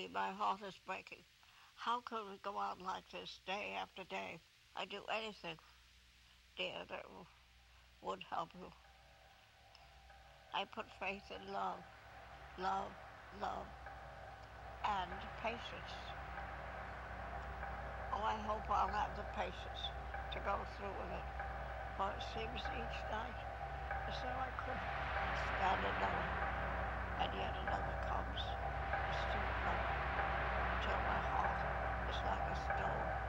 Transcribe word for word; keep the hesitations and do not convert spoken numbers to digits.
Literally, my heart is breaking. How could we go on like this day after day? I do anything, dear, that would help you. I put faith in love, love, love, and patience. Oh, I hope I'll have the patience to go through with it. For it seems each night as though I could stand another, and yet another comes. I still another, until my heart is like a stone